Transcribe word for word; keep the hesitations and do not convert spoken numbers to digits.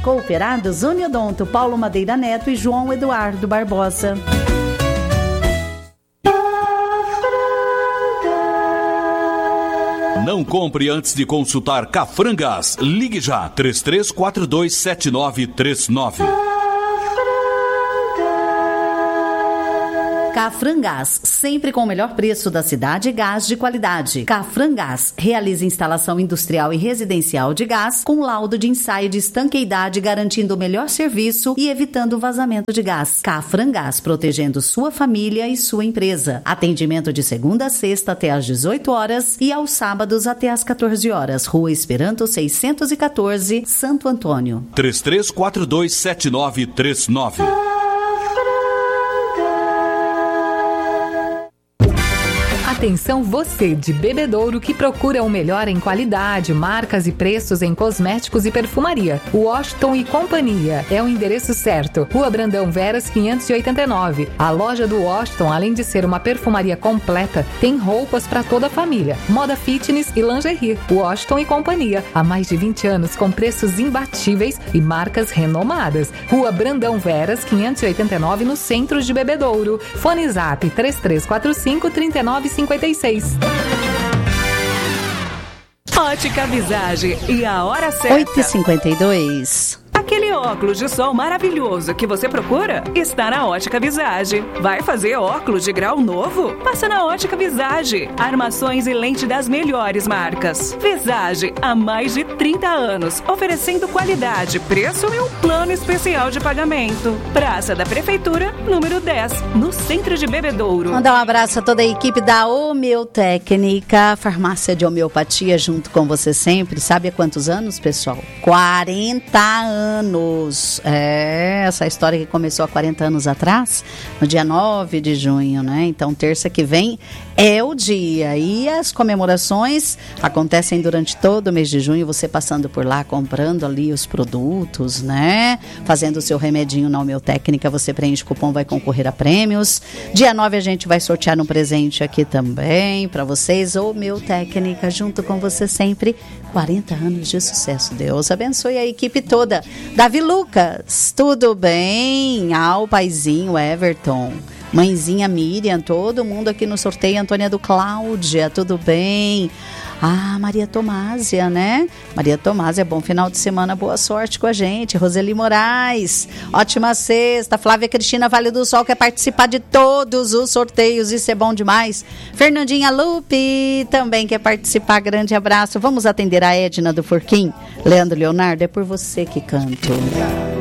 Cooperados Uniodonto, Paulo Madeira Neto e João Eduardo Barbosa. Não compre antes de consultar Cafrangas. Ligue já, três três quatro dois sete nove três nove. Cafrangás, sempre com o melhor preço da cidade e gás de qualidade. Cafrangás realiza instalação industrial e residencial de gás com laudo de ensaio de estanqueidade, garantindo o melhor serviço e evitando o vazamento de gás. Cafrangás, protegendo sua família e sua empresa. Atendimento de segunda a sexta até às dezoito horas e aos sábados até às quatorze horas. Rua Esperanto seiscentos e quatorze, Santo Antônio. três três quatro dois sete nove três nove. Atenção você de Bebedouro que procura o melhor em qualidade, marcas e preços em cosméticos e perfumaria. Washington e Companhia é o endereço certo. Rua Brandão Veras quinhentos e oitenta e nove. A loja do Washington, além de ser uma perfumaria completa, tem roupas para toda a família, moda fitness e lingerie. Washington e Companhia, há mais de vinte anos com preços imbatíveis e marcas renomadas. Rua Brandão Veras quinhentos e oitenta e nove, no centro de Bebedouro. Fone Zap três três quatro cinco, três nove cinco seis. Ótica Visage e a hora certa. oito e cinquenta e dois. Aquele óculos de sol maravilhoso que você procura está na Ótica Visage. Vai fazer óculos de grau novo? Passa na Ótica Visage. Armações e lente das melhores marcas. Visage, há mais de trinta anos, oferecendo qualidade, preço e um plano especial de pagamento. Praça da Prefeitura, número dez, no centro de Bebedouro. Mandar um abraço a toda a equipe da Homeotécnica, farmácia de homeopatia, junto com você sempre. Sabe há quantos anos, pessoal? quarenta anos. Anos. É, essa história que começou há quarenta anos atrás, no dia nove de junho, né? Então, terça que vem é o dia. E as comemorações acontecem durante todo o mês de junho, você passando por lá, comprando ali os produtos, né? Fazendo o seu remedinho na Homeotécnica, você preenche o cupom, vai concorrer a prêmios. Dia nove a gente vai sortear um presente aqui também para vocês. Homeotécnica, junto com você sempre. quarenta anos de sucesso. Deus abençoe a equipe toda. Davi Lucas, tudo bem? Ah, o paizinho Everton, mãezinha Miriam, todo mundo aqui no sorteio. Antônia do Cláudia, tudo bem? Ah, Maria Tomásia, né? Maria Tomásia, bom final de semana, boa sorte com a gente. Roseli Moraes, ótima sexta. Flávia Cristina Vale do Sol quer participar de todos os sorteios, isso é bom demais. Fernandinha Lupe também quer participar, grande abraço. Vamos atender a Edna do Forquim. Leandro Leonardo, é por você que canto.